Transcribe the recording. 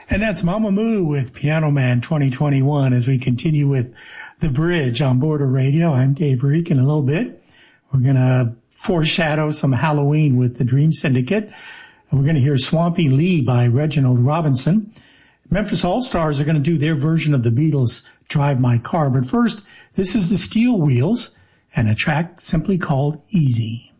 And that's Mama Moo with Piano Man 2021 as we continue with The Bridge on Border Radio. I'm Dave Reek. In a little bit, we're going to foreshadow some Halloween with the Dream Syndicate. And we're going to hear Swampy Lee by Reginald Robinson. Memphis All-Stars are going to do their version of the Beatles' Drive My Car. But first, this is the Steel Wheels and a track simply called Easy.